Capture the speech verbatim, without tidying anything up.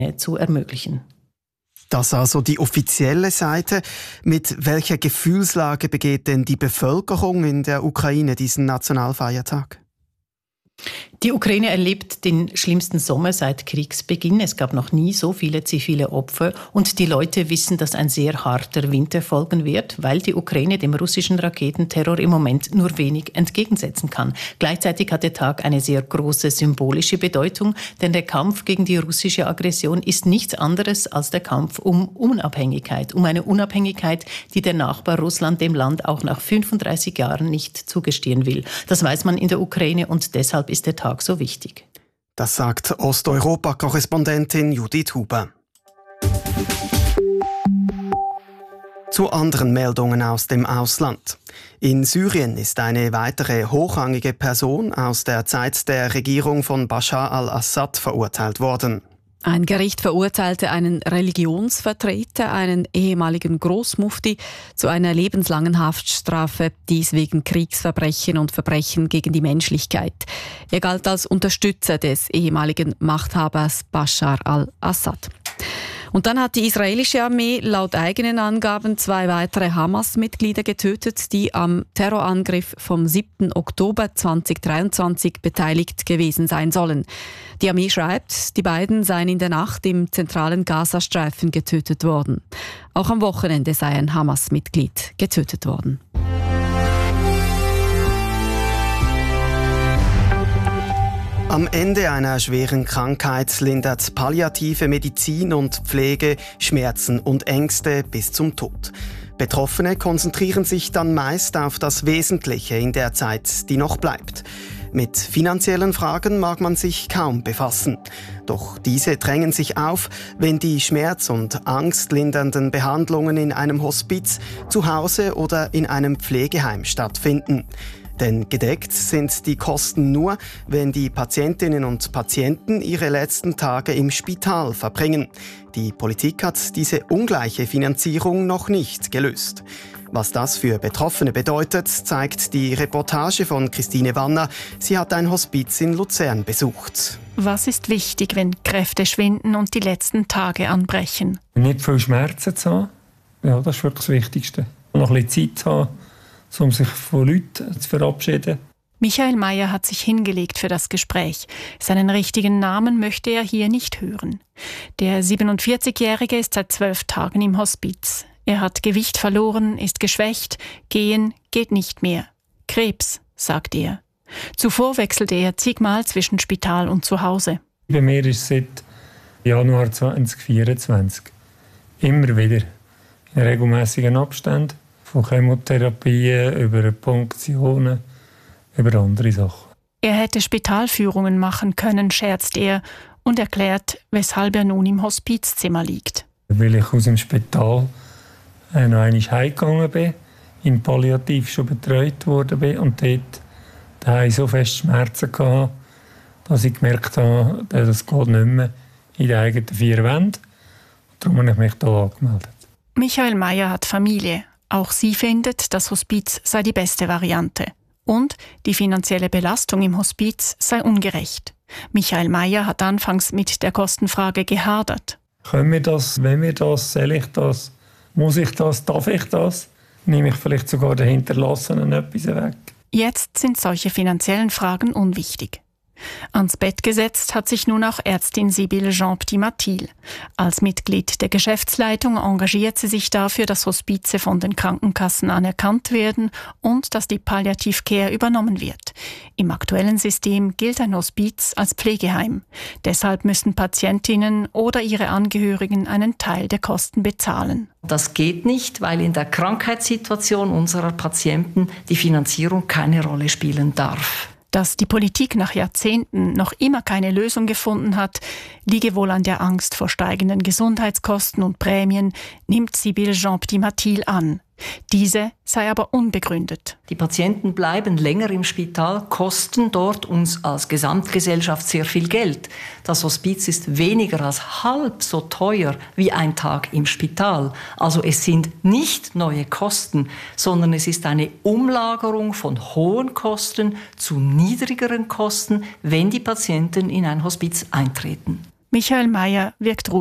zu ermöglichen. Das also die offizielle Seite. Mit welcher Gefühlslage begeht denn die Bevölkerung in der Ukraine diesen Nationalfeiertag? Die Ukraine erlebt den schlimmsten Sommer seit Kriegsbeginn. Es gab noch nie so viele zivile Opfer. Und die Leute wissen, dass ein sehr harter Winter folgen wird, weil die Ukraine dem russischen Raketenterror im Moment nur wenig entgegensetzen kann. Gleichzeitig hat der Tag eine sehr große symbolische Bedeutung, denn der Kampf gegen die russische Aggression ist nichts anderes als der Kampf um Unabhängigkeit. Um eine Unabhängigkeit, die der Nachbar Russland dem Land auch nach fünfunddreißig Jahren nicht zugestehen will. Das weiß man in der Ukraine und deshalb ist der Tag so wichtig. Das sagt Osteuropa-Korrespondentin Judith Huber. Zu anderen Meldungen aus dem Ausland. In Syrien ist eine weitere hochrangige Person aus der Zeit der Regierung von Bashar al-Assad verurteilt worden. Ein Gericht verurteilte einen Religionsvertreter, einen ehemaligen Großmufti, zu einer lebenslangen Haftstrafe, dies wegen Kriegsverbrechen und Verbrechen gegen die Menschlichkeit. Er galt als Unterstützer des ehemaligen Machthabers Bashar al-Assad. Und dann hat die israelische Armee laut eigenen Angaben zwei weitere Hamas-Mitglieder getötet, die am Terrorangriff vom siebten Oktober zweitausenddreiundzwanzig beteiligt gewesen sein sollen. Die Armee schreibt, die beiden seien in der Nacht im zentralen Gazastreifen getötet worden. Auch am Wochenende sei ein Hamas-Mitglied getötet worden. Am Ende einer schweren Krankheit lindert palliative Medizin und Pflege Schmerzen und Ängste bis zum Tod. Betroffene konzentrieren sich dann meist auf das Wesentliche in der Zeit, die noch bleibt. Mit finanziellen Fragen mag man sich kaum befassen. Doch diese drängen sich auf, wenn die schmerz- und angstlindernden Behandlungen in einem Hospiz, zu Hause oder in einem Pflegeheim stattfinden. Denn gedeckt sind die Kosten nur, wenn die Patientinnen und Patienten ihre letzten Tage im Spital verbringen. Die Politik hat diese ungleiche Finanzierung noch nicht gelöst. Was das für Betroffene bedeutet, zeigt die Reportage von Christine Wanner. Sie hat ein Hospiz in Luzern besucht. Was ist wichtig, wenn Kräfte schwinden und die letzten Tage anbrechen? Nicht viel Schmerzen zu haben, ja, das ist wirklich das Wichtigste. Noch ein bisschen Zeit zu haben, um sich von Leuten zu verabschieden. Michael Meyer hat sich hingelegt für das Gespräch. Seinen richtigen Namen möchte er hier nicht hören. Der siebenundvierzigjährige ist seit zwölf Tagen im Hospiz. Er hat Gewicht verloren, ist geschwächt, gehen geht nicht mehr. Krebs, sagt er. Zuvor wechselte er zigmal zwischen Spital und Zuhause. Bei mir ist es seit Januar zweitausendvierundzwanzig immer wieder in regelmäßigen Abständen. Von Chemotherapien über Punktionen, über andere Sachen. Er hätte Spitalführungen machen können, scherzt er und erklärt, weshalb er nun im Hospizzimmer liegt. Weil ich aus dem Spital äh, noch einmal heimgegangen bin, in Palliativ schon betreut worden bin und dort da hatte ich so fest Schmerzen gehabt, dass ich gemerkt habe, das geht nicht mehr in den eigenen vier Wänden. Darum habe ich mich hier angemeldet. Michael Meyer hat Familie. Auch sie findet, das Hospiz sei die beste Variante. Und die finanzielle Belastung im Hospiz sei ungerecht. Michael Meyer hat anfangs mit der Kostenfrage gehadert. Können wir das, wenn wir das, soll ich das, muss ich das, darf ich das? Nehme ich vielleicht sogar den Hinterlassenen etwas weg? Jetzt sind solche finanziellen Fragen unwichtig. Ans Bett gesetzt hat sich nun auch Ärztin Sibylle Jean-Ptimatil. Als Mitglied der Geschäftsleitung engagiert sie sich dafür, dass Hospize von den Krankenkassen anerkannt werden und dass die Palliative-Care übernommen wird. Im aktuellen System gilt ein Hospiz als Pflegeheim. Deshalb müssen Patientinnen oder ihre Angehörigen einen Teil der Kosten bezahlen. Das geht nicht, weil in der Krankheitssituation unserer Patienten die Finanzierung keine Rolle spielen darf. Dass die Politik nach Jahrzehnten noch immer keine Lösung gefunden hat, liege wohl an der Angst vor steigenden Gesundheitskosten und Prämien, nimmt Sibylle Jean-Ptimatil an. Diese sei aber unbegründet. Die Patienten bleiben länger im Spital, kosten dort uns als Gesamtgesellschaft sehr viel Geld. Das Hospiz ist weniger als halb so teuer wie ein Tag im Spital. Also es sind nicht neue Kosten, sondern es ist eine Umlagerung von hohen Kosten zu niedrigeren Kosten, wenn die Patienten in ein Hospiz eintreten. Michael Mayer wirkt ruhig.